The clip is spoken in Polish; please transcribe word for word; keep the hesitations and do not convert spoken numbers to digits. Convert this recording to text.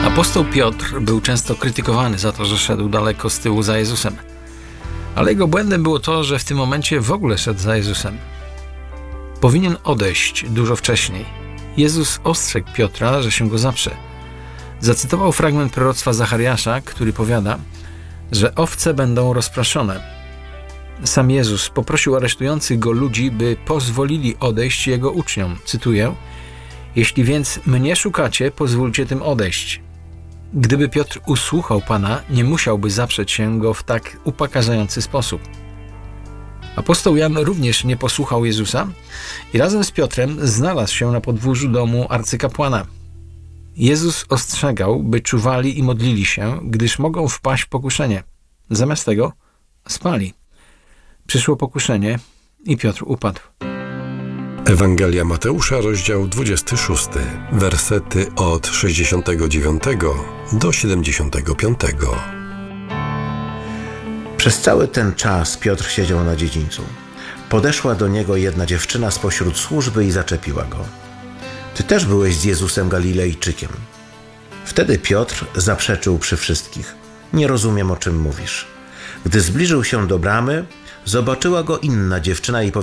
Apostoł Piotr był często krytykowany za to, że szedł daleko z tyłu za Jezusem. Ale jego błędem było to, że w tym momencie w ogóle szedł za Jezusem. Powinien odejść dużo wcześniej. Jezus ostrzegł Piotra, że się go zaprze. Zacytował fragment proroctwa Zachariasza, który powiada, że owce będą rozproszone. Sam Jezus poprosił aresztujących go ludzi, by pozwolili odejść jego uczniom. Cytuję: jeśli więc mnie szukacie, pozwólcie tym odejść. Gdyby Piotr usłuchał Pana, nie musiałby zaprzeć się go w tak upokarzający sposób. Apostoł Jan również nie posłuchał Jezusa i razem z Piotrem znalazł się na podwórzu domu arcykapłana. Jezus ostrzegał, by czuwali i modlili się, gdyż mogą wpaść w pokuszenie. Zamiast tego spali. Przyszło pokuszenie i Piotr upadł. Ewangelia Mateusza, rozdział dwudziesty szósty, wersety od sześćdziesiątego dziewiątego do siedemdziesiątego piątego. Przez cały ten czas Piotr siedział na dziedzińcu. Podeszła do niego jedna dziewczyna spośród służby i zaczepiła go. Ty też byłeś z Jezusem Galilejczykiem. Wtedy Piotr zaprzeczył przy wszystkich. Nie rozumiem, o czym mówisz. Gdy zbliżył się do bramy, zobaczyła go inna dziewczyna i powiedziała: